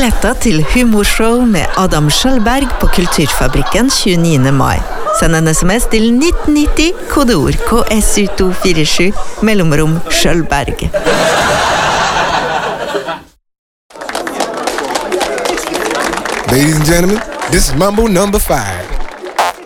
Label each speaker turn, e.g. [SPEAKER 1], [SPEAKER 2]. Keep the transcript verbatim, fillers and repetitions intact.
[SPEAKER 1] billetter til humorshow med Adam Schjølberg på Kulturfabrikken tjueniende mai. Send en sms til nitten nitti, kodeord K S U to fire sju, mellomrom Schjølberg.
[SPEAKER 2] Ladies and gentlemen, this is Mambo number five.